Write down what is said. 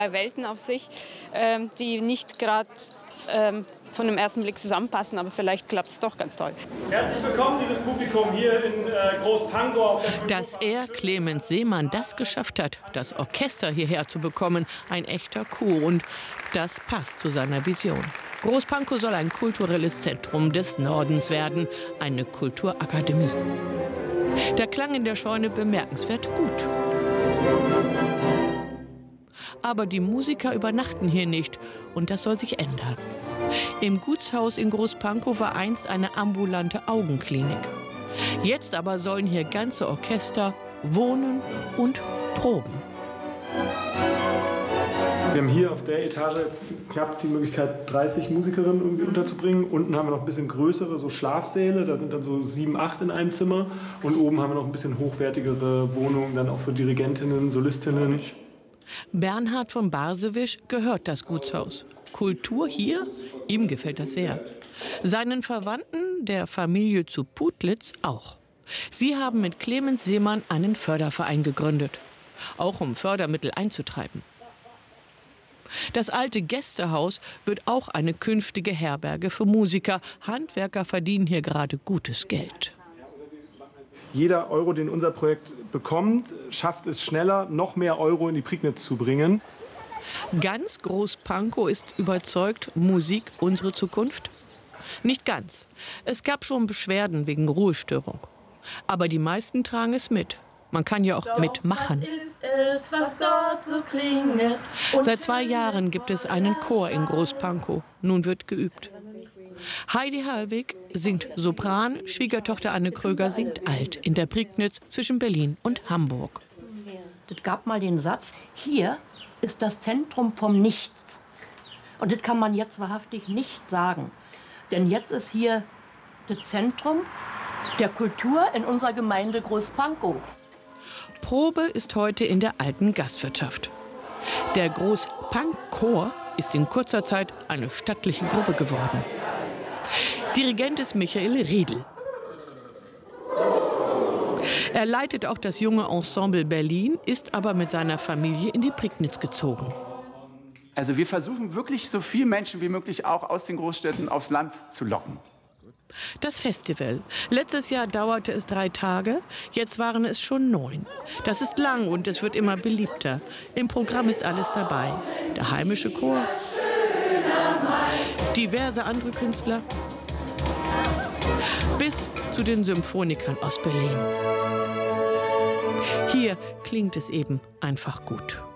Welten auf sich, die nicht gerade von dem ersten Blick zusammenpassen, aber vielleicht klappt es doch ganz toll. Herzlich willkommen, liebes Publikum, hier in Groß-Pankow. Dass er, Clemens Seemann, das geschafft hat, das Orchester hierher zu bekommen, ein echter Coup. Und das passt zu seiner Vision. Groß-Pankow soll ein kulturelles Zentrum des Nordens werden, eine Kulturakademie. Der Klang in der Scheune bemerkenswert gut. Aber die Musiker übernachten hier nicht und das soll sich ändern. Im Gutshaus in Groß-Pankow war einst eine ambulante Augenklinik. Jetzt aber sollen hier ganze Orchester wohnen und proben. Wir haben hier auf der Etage jetzt knapp die Möglichkeit, 30 Musikerinnen irgendwie unterzubringen. Unten haben wir noch ein bisschen größere, so Schlafsäle, da sind dann so 7, 8 in einem Zimmer. Und oben haben wir noch ein bisschen hochwertigere Wohnungen, dann auch für Dirigentinnen, Solistinnen. Bernhard von Barsewisch gehört das Gutshaus. Kultur hier? Ihm gefällt das sehr. Seinen Verwandten, der Familie zu Putlitz, auch. Sie haben mit Clemens Seemann einen Förderverein gegründet. Auch um Fördermittel einzutreiben. Das alte Gästehaus wird auch eine künftige Herberge für Musiker. Handwerker verdienen hier gerade gutes Geld. Jeder Euro, den unser Projekt bekommt, schafft es schneller, noch mehr Euro in die Prignitz zu bringen. Ganz Groß-Pankow ist überzeugt, Musik unsere Zukunft? Nicht ganz. Es gab schon Beschwerden wegen Ruhestörung. Aber die meisten tragen es mit. Man kann ja auch mitmachen. Was dort so klingt. Seit 2 Jahren gibt es einen Chor in Groß-Pankow. Nun wird geübt. Heidi Hallwig singt Sopran, Schwiegertochter Anne Kröger singt Alt in der Prignitz zwischen Berlin und Hamburg. Es gab mal den Satz, hier ist das Zentrum vom Nichts. Und das kann man jetzt wahrhaftig nicht sagen. Denn jetzt ist hier das Zentrum der Kultur in unserer Gemeinde Groß-Pankow. Probe ist heute in der alten Gastwirtschaft. Der Groß-Pank-Chor ist in kurzer Zeit eine stattliche Gruppe geworden. Dirigent ist Michael Riedl. Er leitet auch das junge Ensemble Berlin, ist aber mit seiner Familie in die Prignitz gezogen. Also wir versuchen wirklich so viele Menschen wie möglich auch aus den Großstädten aufs Land zu locken. Das Festival. Letztes Jahr dauerte es 3 Tage, jetzt waren es schon 9. Das ist lang und es wird immer beliebter. Im Programm ist alles dabei. Der heimische Chor, diverse andere Künstler, bis zu den Symphonikern aus Berlin. Hier klingt es eben einfach gut.